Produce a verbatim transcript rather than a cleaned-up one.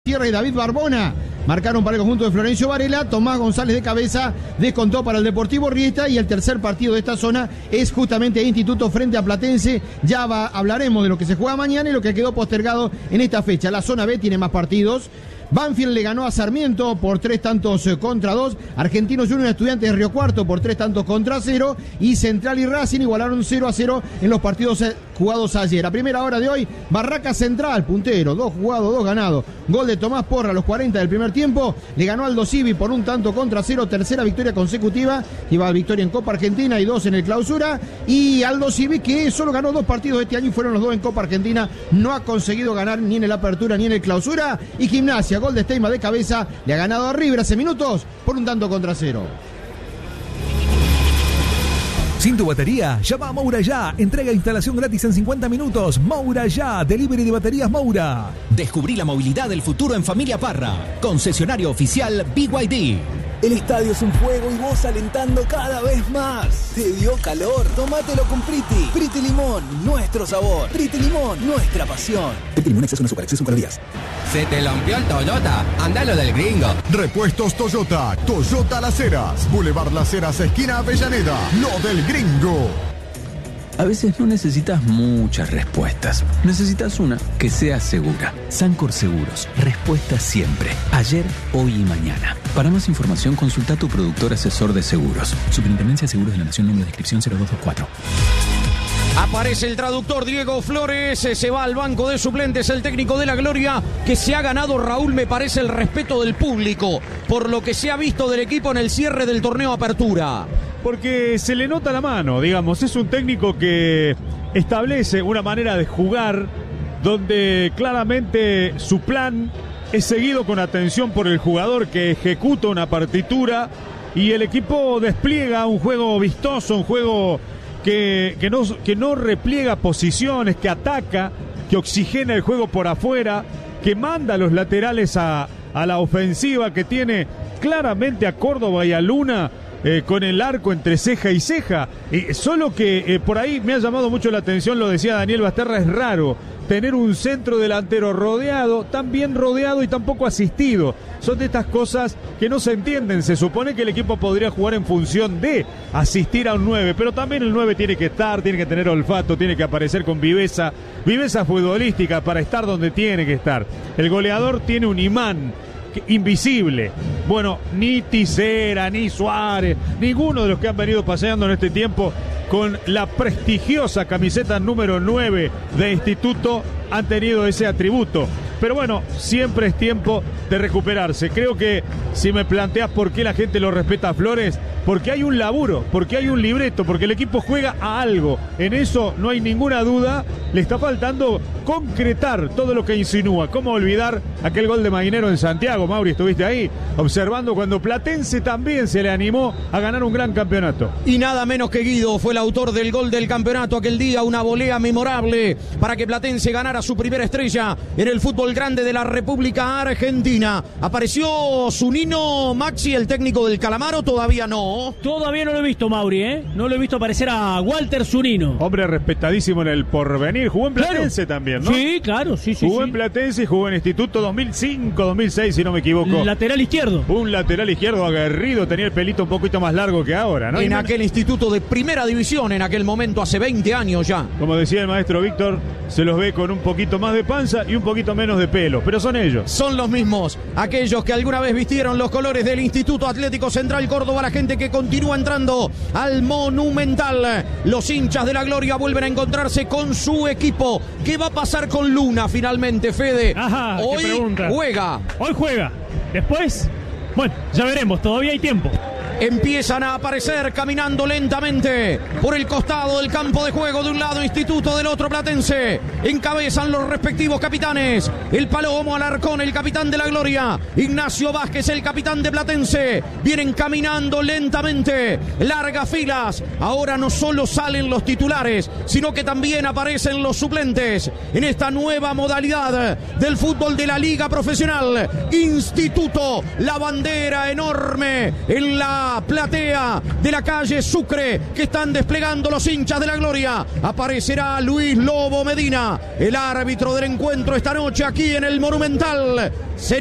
Tierra y David Barbona marcaron para el conjunto de Florencio Varela. Tomás González de cabeza descontó para el Deportivo Riestra. Y el tercer partido de esta zona es justamente Instituto frente a Platense. Ya va, hablaremos de lo que se juega mañana y lo que quedó postergado en esta fecha. La zona B tiene más partidos. Banfield le ganó a Sarmiento por tres tantos contra dos. Argentinos Juniors Estudiantes de Río Cuarto por tres tantos contra cero. Y Central y Racing igualaron cero a cero en los partidos jugados ayer. A primera hora de hoy, Barraca Central, puntero, dos jugados, dos ganados. Gol de Tomás Porra a los cuarenta del primer tiempo. Le ganó Aldo Civi por un tanto contra cero. Tercera victoria consecutiva. Iba a victoria en Copa Argentina y dos en el Clausura. Y Aldo Civi, que solo ganó dos partidos este año y fueron los dos en Copa Argentina, no ha conseguido ganar ni en el Apertura ni en el Clausura. Y Gimnasia, gol de Steima de cabeza, le ha ganado a River hace minutos por un tanto contra cero. Sin tu batería, llama a Moura Ya. Entrega e instalación gratis en cincuenta minutos. Moura Ya, delivery de baterías Moura. Descubrí la movilidad del futuro en Familia Parra. Concesionario oficial B Y D. El estadio es un fuego y vos alentando cada vez más. ¿Te dio calor? Tómatelo con Priti. Priti Limón, nuestro sabor. Priti Limón, nuestra pasión. Priti Limón, exceso en azúcar, exceso en calorías. ¿Se te rompió el Toyota? Andalo del gringo. Repuestos Toyota. Toyota Las Heras. Boulevard Las Heras, esquina Avellaneda. Lo del gringo. A veces no necesitas muchas respuestas. Necesitas una que sea segura. Sancor Seguros. Respuesta siempre. Ayer, hoy y mañana. Para más información, consulta a tu productor asesor de seguros. Superintendencia de Seguros de la Nación, número de inscripción cero dos dos cuatro. Aparece el traductor Diego Flores, se va al banco de suplentes el técnico de la Gloria, que se ha ganado, Raúl, me parece, el respeto del público, por lo que se ha visto del equipo en el cierre del torneo Apertura. Porque se le nota la mano, digamos, es un técnico que establece una manera de jugar donde claramente su plan es seguido con atención por el jugador que ejecuta una partitura y el equipo despliega un juego vistoso, un juego que, que, no, que no repliega posiciones, que ataca, que oxigena el juego por afuera, que manda a los laterales a, a la ofensiva, que tiene claramente a Córdoba y a Luna Eh, con el arco entre ceja y ceja, eh, solo que eh, por ahí me ha llamado mucho la atención, lo decía Daniel Basterra, es raro tener un centro delantero rodeado, tan bien rodeado y tan poco asistido. Son de estas cosas que no se entienden. Se supone que el equipo podría jugar en función de asistir a un nueve, pero también el nueve tiene que estar, tiene que tener olfato, tiene que aparecer con viveza, viveza futbolística para estar donde tiene que estar. El goleador tiene un imán invisible. Bueno, ni Tisera, ni Suárez, ninguno de los que han venido paseando en este tiempo con la prestigiosa camiseta número nueve de Instituto han tenido ese atributo. Pero bueno, siempre es tiempo de recuperarse. Creo que si me planteas por qué la gente lo respeta a Flores, porque hay un laburo, porque hay un libreto, porque el equipo juega a algo. En eso no hay ninguna duda. Le está faltando concretar todo lo que insinúa. ¿Cómo olvidar aquel gol de Maguinero en Santiago? Mauri, estuviste ahí observando cuando Platense también se le animó a ganar un gran campeonato. Y nada menos que Guido fue el autor del gol del campeonato aquel día, una volea memorable para que Platense ganara su primera estrella en el fútbol grande de la República Argentina. Apareció Zunino, Maxi, el técnico del Calamaro, todavía no. Todavía no lo he visto, Mauri, ¿eh? No lo he visto aparecer a Walter Zunino. Hombre respetadísimo en el porvenir. Jugó en Platense, claro, también, ¿no? Sí, claro, sí, sí. Jugó sí. en Platense y jugó en Instituto dos mil cinco, dos mil seis, si no me equivoco. Lateral izquierdo. Un lateral izquierdo aguerrido, tenía el pelito un poquito más largo que ahora, ¿no? En aquel instituto de primera división, en aquel momento, hace veinte años ya. Como decía el maestro Víctor, se los ve con un poquito más de panza y un poquito menos de pelo, pero son ellos. Son los mismos, aquellos que alguna vez vistieron los colores del Instituto Atlético Central Córdoba, la gente que continúa entrando al Monumental. Los hinchas de la Gloria vuelven a encontrarse con su equipo. ¿Qué va a pasar con Luna finalmente, Fede? Ajá, hoy juega. Hoy juega. Después, bueno, ya veremos, todavía hay tiempo. Empiezan a aparecer caminando lentamente por el costado del campo de juego, de un lado Instituto, del otro Platense. Encabezan los respectivos capitanes. El Palomo Alarcón, el capitán de la Gloria. Ignacio Vázquez, el capitán de Platense. Vienen caminando lentamente. Largas filas. Ahora no solo salen los titulares, sino que también aparecen los suplentes en esta nueva modalidad del fútbol de la Liga Profesional. Instituto, la bandera enorme en la la platea de la calle Sucre que están desplegando los hinchas de la gloria. Aparecerá Luis Lobo Medina, el árbitro del encuentro esta noche aquí en el Monumental.